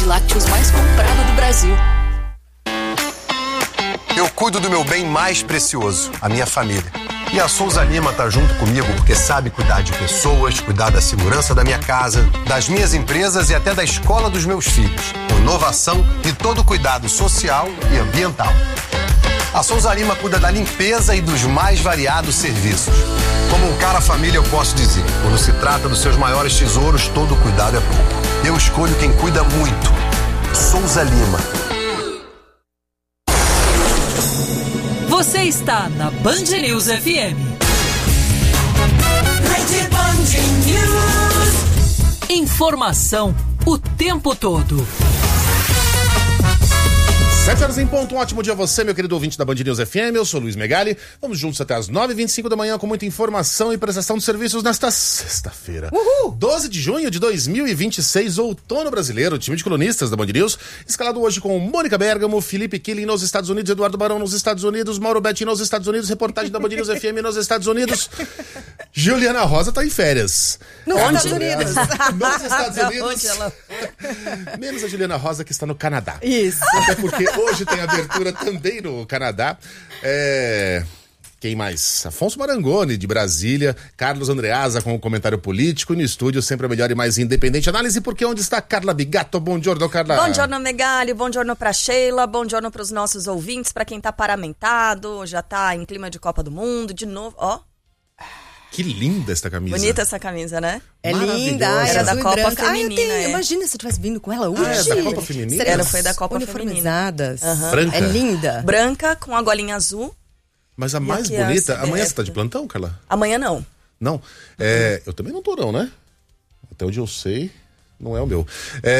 de lácteos mais comprada do Brasil. Eu cuido do meu bem mais precioso, a minha família. E a Souza Lima tá junto comigo porque sabe cuidar de pessoas, cuidar da segurança da minha casa, das minhas empresas e até da escola dos meus filhos. Com inovação e todo o cuidado social e ambiental. A Souza Lima cuida da limpeza e dos mais variados serviços. Como um cara família, eu posso dizer, quando se trata dos seus maiores tesouros, todo cuidado é pouco. Eu escolho quem cuida muito. Souza Lima. Você está na Band News FM. Rede Band News. Informação o tempo todo. 7h em ponto, um ótimo dia a você, meu querido ouvinte da Band News FM, eu sou Luiz Megali, vamos juntos até as 9h25 da manhã com muita informação e prestação de serviços nesta sexta-feira. 12 de junho de 2026, outono brasileiro, time de colunistas da Band News, escalado hoje com Mônica Bergamo, Felipe Killing nos Estados Unidos, Eduardo Barão nos Estados Unidos, Mauro Betti nos Estados Unidos, reportagem da Band News FM nos Estados Unidos. Juliana Rosa tá em férias. Nos Estados Unidos. Nos Estados Unidos. Onde ela... Menos a Juliana Rosa que está no Canadá. Isso. Até porque hoje tem abertura também no Canadá. Quem mais? Afonso Marangoni, de Brasília. Carlos Andreasa com o comentário político. E no estúdio, sempre a melhor e mais independente análise. Porque onde está Carla Bigato? Bom giorno, Carla. Bom giorno, Megali. Bom giorno pra Sheila. Bom giorno pros nossos ouvintes. Pra quem tá paramentado, já tá em clima de Copa do Mundo. De novo, ó. Que linda esta camisa. Bonita essa camisa, né? É linda. Era da Copa branca. Feminina. Imagina se eu tivesse vindo com ela hoje. É da Copa Feminina? Ela foi da Copa uniformizadas. Feminina. Branca. É linda. Branca, com a golinha azul. Mas a mais aqui bonita... a Amanhã você tá de plantão, Carla? Amanhã não. Não? Eu também não tô não, né? Até onde eu sei... Não é o meu.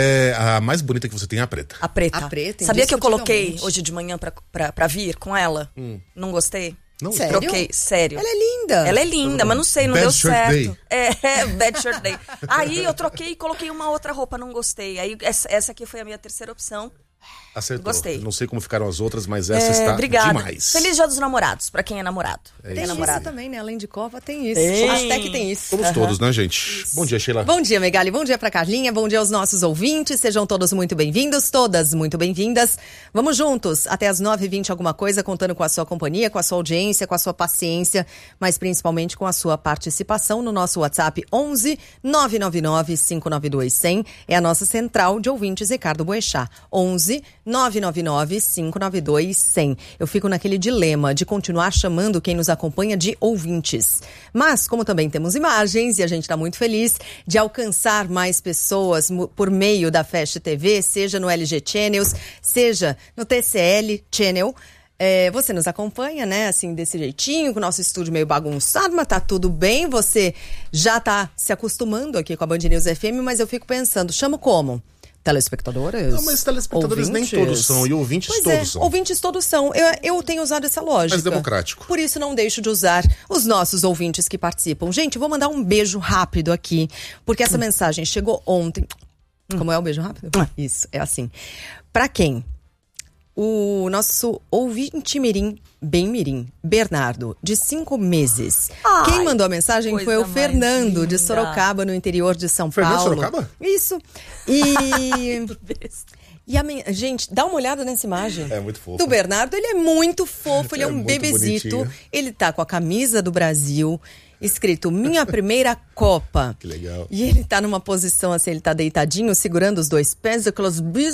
A mais bonita que você tem é a preta. A preta. A preta, Sabia que eu coloquei hoje de manhã pra vir com ela? Não gostei. Não, sério? Troquei, sério. Ela é linda. Ela é linda, mas não sei, não Bad deu shirt certo. day. Bad shirt day. Aí eu troquei e coloquei uma outra roupa, não gostei. Aí essa aqui foi a minha terceira opção. Acertou. Gostei. Não sei como ficaram as outras, mas essa está obrigada. demais. Feliz Dia dos Namorados, pra quem é namorado. Tem isso também, né? Além de Copa, tem isso. Tem. Hashtag tem isso. Somos todos, né, gente? Isso. Bom dia, Sheila. Bom dia, Megali. Bom dia pra Carlinha. Bom dia aos nossos ouvintes. Sejam todos muito bem-vindos, todas muito bem-vindas. Vamos juntos até as 9h20 alguma coisa, contando com a sua companhia, com a sua audiência, com a sua paciência, mas principalmente com a sua participação no nosso WhatsApp 11 999 592 100. É a nossa central de ouvintes, Ricardo Boechat. 11 999 592 100. Eu fico naquele dilema de continuar chamando quem nos acompanha de ouvintes. Mas, como também temos imagens, e a gente está muito feliz de alcançar mais pessoas por meio da Fast TV, seja no LG Channels, seja no TCL Channel. Você nos acompanha, né, assim, desse jeitinho, com o nosso estúdio meio bagunçado, mas tá tudo bem, você já tá se acostumando aqui com a Band News FM, mas eu fico pensando, chamo como? Telespectadoras? Não, mas telespectadores ouvintes? Nem todos são, e ouvintes todos são. Ouvintes todos são. Eu tenho usado essa lógica. Mais democrático. Por isso não deixo de usar os nossos ouvintes que participam. Gente, vou mandar um beijo rápido aqui, porque essa mensagem chegou ontem. Como é o beijo rápido? Isso, é assim. Pra quem? O nosso ouvinte mirim, bem mirim, Bernardo, de 5 meses. Ai, quem mandou a mensagem foi o Fernando, de Sorocaba, no interior de São Fernando Paulo. Sorocaba? Isso. Gente, dá uma olhada nessa imagem. É muito fofo. Do Bernardo, ele é muito fofo, ele é um muito bebezito. bonitinho. Ele tá com a camisa do Brasil, escrito Minha Primeira Copa. Que legal. E ele tá numa posição assim, ele tá deitadinho, segurando os dois pés, aquelas